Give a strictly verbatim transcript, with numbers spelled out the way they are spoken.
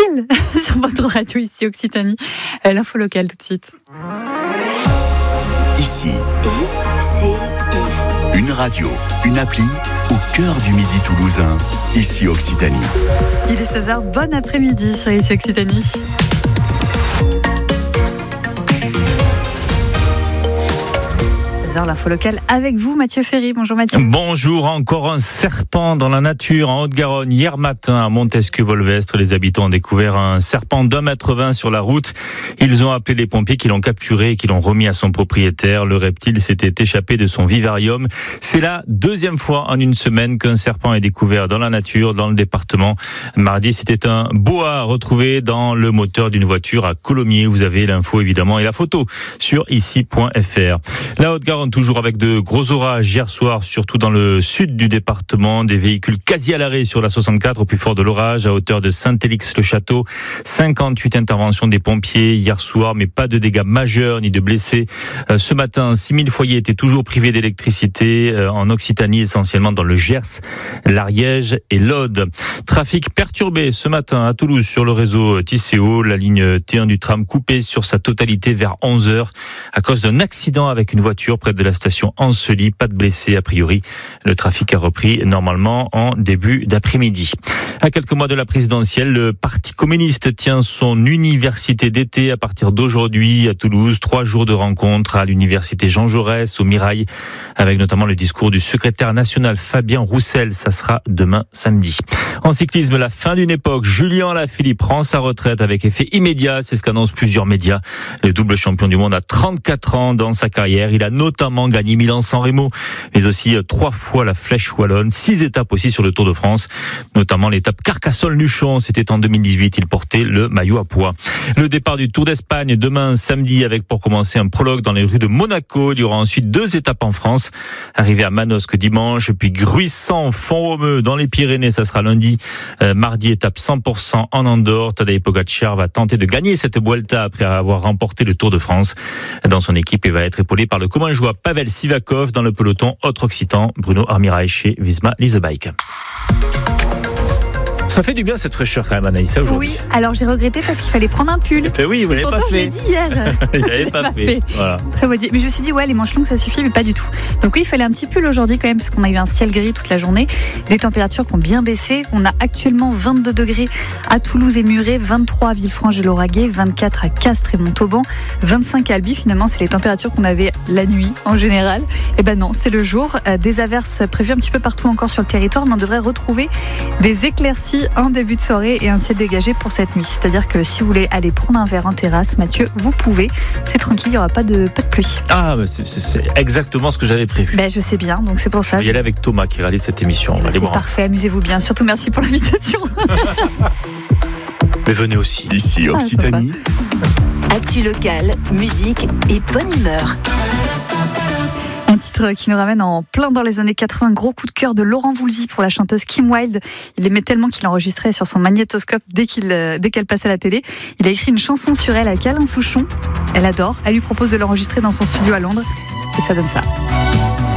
tranquille sur votre radio ici Occitanie. Euh, l'info locale tout de suite. Ici, I C I. une radio, une appli au cœur du midi toulousain. Ici Occitanie. Il est seize heures, bon après-midi sur ici Occitanie. L'info locale avec vous, Mathieu Ferry. Bonjour Mathieu. Bonjour. Encore un serpent dans la nature en Haute-Garonne. Hier matin à Montesquieu-Volvestre, les habitants ont découvert un serpent d'un mètre vingt sur la route. Ils ont appelé les pompiers qui l'ont capturé et qui l'ont remis à son propriétaire. Le reptile s'était échappé de son vivarium. C'est la deuxième fois en une semaine qu'un serpent est découvert dans la nature, dans le département. Mardi, c'était un boa retrouvé dans le moteur d'une voiture à Colomiers. Vous avez l'info évidemment et la photo sur ici point f r. La Haute-Garonne toujours avec de gros orages hier soir, surtout dans le sud du département, des véhicules quasi à l'arrêt sur la soixante-quatre au plus fort de l'orage à hauteur de Saint-Élix-le-Château. cinquante-huit interventions des pompiers hier soir, mais pas de dégâts majeurs ni de blessés. Euh, ce matin, six mille foyers étaient toujours privés d'électricité euh, en Occitanie, essentiellement dans le Gers, l'Ariège et l'Aude. Trafic perturbé ce matin à Toulouse sur le réseau Tisséo, la ligne T un du tram coupée sur sa totalité vers onze heures à cause d'un accident avec une voiture près de la station Ancely. Pas de blessés a priori. Le trafic a repris normalement en début d'après-midi. À quelques mois de la présidentielle, le Parti communiste tient son université d'été à partir d'aujourd'hui à Toulouse. Trois jours de rencontres à l'université Jean Jaurès, au Mirail, avec notamment le discours du secrétaire national Fabien Roussel. Ça sera demain samedi. En cyclisme, la fin d'une époque. Julien Alaphilippe prend sa retraite avec effet immédiat. C'est ce qu'annoncent plusieurs médias. Le double champion du monde a trente-quatre ans dans sa carrière. Il a notamment gagné Milan-San Remo, mais aussi trois fois la Flèche Wallonne. Six étapes aussi sur le Tour de France, notamment l'étape Carcassonne-Luchon. C'était en deux mille dix-huit. Il portait le maillot à pois. Le départ du Tour d'Espagne demain samedi avec pour commencer un prologue dans les rues de Monaco. Il y aura ensuite deux étapes en France. Arrivé à Manosque dimanche, puis Gruissant, Font-Romeu dans les Pyrénées. Ça sera lundi. Euh, mardi, étape cent pour cent en Andorre. Tadej Pogacar va tenter de gagner cette Vuelta après avoir remporté le Tour de France. Dans son équipe, il va être épaulé par le commun joueur Pavel Sivakov. Dans le peloton autre occitan, Bruno Armirail chez Visma Lease Bike. Ça fait du bien cette fraîcheur quand même, Anaïssa, aujourd'hui. Oui, alors j'ai regretté parce qu'il fallait prendre un pull. Et oui, vous l'avez pas fait. Je l'ai dit hier. Vous l'avez pas, pas fait. fait. Voilà. Très moitié. Mais je me suis dit, ouais, les manches longues, ça suffit, mais pas du tout. Donc oui, il fallait un petit pull aujourd'hui quand même, parce qu'on a eu un ciel gris toute la journée. Des températures qui ont bien baissé. On a actuellement vingt-deux degrés à Toulouse et Muret, vingt-trois à Villefranche et Lauragais, vingt-quatre à Castres et Montauban, vingt-cinq à Albi. Finalement, c'est les températures qu'on avait la nuit en général. Et ben non, c'est le jour. Des averses prévues un petit peu partout encore sur le territoire, mais on devrait retrouver des éclaircies en début de soirée et un ciel dégagé pour cette nuit. C'est-à-dire que si vous voulez aller prendre un verre en terrasse, Mathieu, vous pouvez. C'est tranquille, il n'y aura pas de, pas de pluie. Ah, bah c'est, c'est exactement ce que j'avais prévu. Ben, je sais bien, donc c'est pour ça. Je vais y aller avec Thomas qui réalise cette émission. On va aller c'est voir. Parfait, amusez-vous bien. Surtout merci pour l'invitation. Mais venez aussi. Ici Occitanie. Ah, actu locale, musique et bonne humeur. Un titre qui nous ramène en plein dans les années quatre-vingts. Gros coup de cœur de Laurent Voulzy pour la chanteuse Kim Wilde. Il aimait tellement qu'il enregistrait sur son magnétoscope dès, qu'il, dès qu'elle passait à la télé. Il a écrit une chanson sur elle avec Alain Souchon. Elle adore. Elle lui propose de l'enregistrer dans son studio à Londres. Et ça donne ça.